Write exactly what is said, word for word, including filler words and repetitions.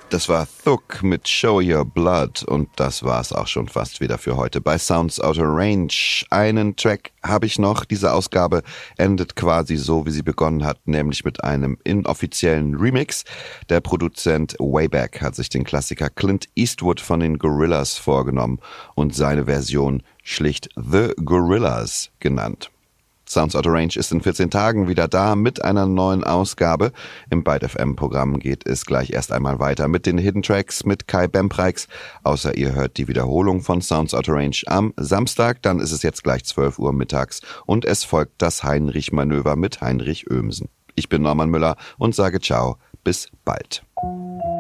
Das war Thuk mit Show Your Blood und das war's auch schon fast wieder für heute bei Sounds Out of Range. Einen Track habe ich noch. Diese Ausgabe endet quasi so, wie sie begonnen hat, nämlich mit einem inoffiziellen Remix. Der Produzent Wayback hat sich den Klassiker Clint Eastwood von den Gorillaz vorgenommen und seine Version schlicht The Gorillaz genannt. Sounds Out of Range ist in vierzehn Tagen wieder da mit einer neuen Ausgabe. Im Byte F M-Programm geht es gleich erst einmal weiter mit den Hidden Tracks mit Kai Bempreix. Außer ihr hört die Wiederholung von Sounds Out of Range am Samstag. Dann ist es jetzt gleich zwölf Uhr mittags und es folgt das Heinrich-Manöver mit Heinrich Oehmsen. Ich bin Norman Müller und sage ciao, bis bald.